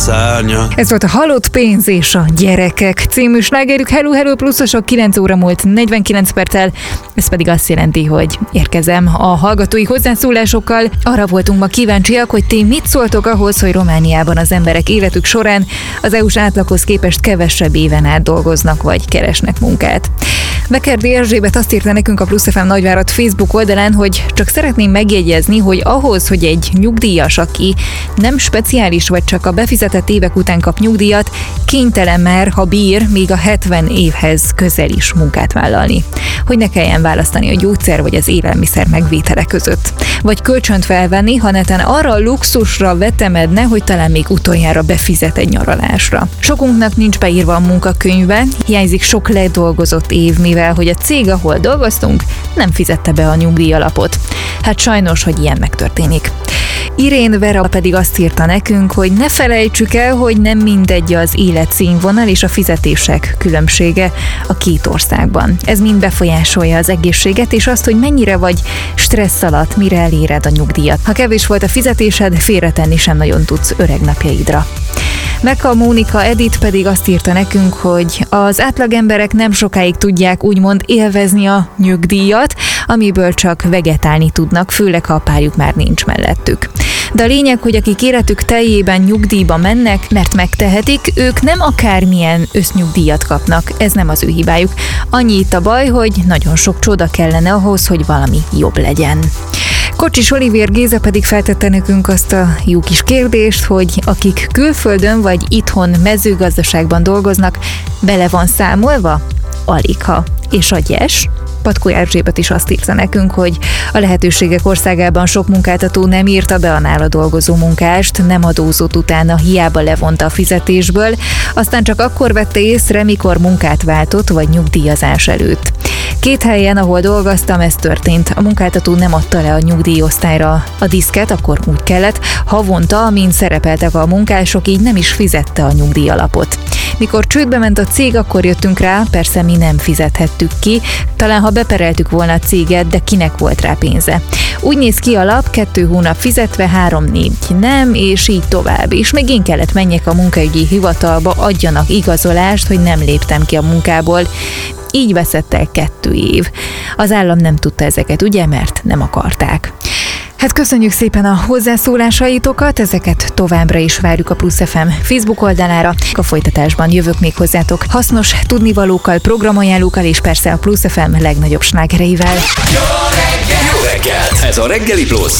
szárnya. Ez volt a Halott pénz és a gyerekek című slágerük. Hello, hello pluszosok, 9 óra múlt 49 perccel. Ez pedig azt jelenti, hogy érkezem a hallgatói hozzászólásokkal. Arra voltunk ma kíváncsiak, hogy ti mit szóltok ahhoz, hogy Romániában az emberek életük során az EU-s átlaghoz képest kevesebb éven át dolgoznak vagy keresnek munkát. Bekerdi Erzsébet azt írta nekünk a Plusz FM Nagyvárad Facebook oldalán, hogy csak szeretném megjegyezni, hogy ahhoz, hogy egy nyugdíjas, aki nem speciális vagy csak a befizetett évek után kap nyugdíjat, kénytelen már, ha bír, még a 70 évhez közel is munkát vállalni. Hogy ne kelljen választani a gyógyszer vagy az élelmiszer megvétele között. Vagy kölcsönt felvenni, ha netán arra a luxusra vetemedne, hogy talán még utoljára befizet egy nyaralásra. Sokunknak nincs beírva a munkakönyvbe, hiányzik sok ledolgozott év, mivel hogy a cég, ahol dolgoztunk, nem fizette be a nyugdíjalapot. Hát sajnos, hogy ilyen megtörténik. Irén Vera pedig azt írta nekünk, hogy ne felejtsük el, hogy nem mindegy az életszínvonal és a fizetések különbsége a két országban. Ez mind befolyásolja az egészséget és azt, hogy mennyire vagy stressz alatt, mire eléred a nyugdíjat. Ha kevés volt a fizetésed, félretenni sem nagyon tudsz öreg napjaidra. Meka Mónika Edith pedig azt írta nekünk, hogy az átlagemberek nem sokáig tudják úgymond élvezni a nyugdíjat, amiből csak vegetálni tudnak, főleg ha a párjuk már nincs mellettük. De a lényeg, hogy akik életük teljében nyugdíjba mennek, mert megtehetik, ők nem akármilyen össznyugdíjat kapnak, ez nem az ő hibájuk. Annyi itt a baj, hogy nagyon sok csoda kellene ahhoz, hogy valami jobb legyen. Kocsis Olivér Géza pedig feltette nekünk azt a jó kis kérdést, hogy akik külföldön vagy itthon mezőgazdaságban dolgoznak, bele van számolva? Aligha. És a gyes? Patkó Erzsébet is azt írta nekünk, hogy a lehetőségek országában sok munkáltató nem írta be a nála dolgozó munkást, nem adózott utána, hiába levonta a fizetésből, aztán csak akkor vette észre, mikor munkát váltott vagy nyugdíjazás előtt. 2 helyen, ahol dolgoztam, ez történt. A munkáltató nem adta le a nyugdíjosztályra a diszket, akkor úgy kellett, havonta, amint szerepeltek a munkások, így nem is fizette a nyugdíjalapot. Mikor csődbe ment a cég, akkor jöttünk rá, persze mi nem fizethettük ki, talán ha bepereltük volna a céget, de kinek volt rá pénze. Úgy néz ki a lap, 2 hónap fizetve, 3-4 nem, és így tovább. És még én kellett menjek a munkaügyi hivatalba, adjanak igazolást, hogy nem léptem ki a munkából. Így veszett el 2 év. Az állam nem tudta ezeket, ugye, mert nem akarták. Hát köszönjük szépen a hozzászólásaitokat, ezeket továbbra is várjuk a Plusz FM Facebook oldalára. A folytatásban jövök még hozzátok hasznos tudnivalókkal, programajánlókkal és persze a Plusz FM legnagyobb slágereivel. Jó reggel! Ez a Reggeli Plusz.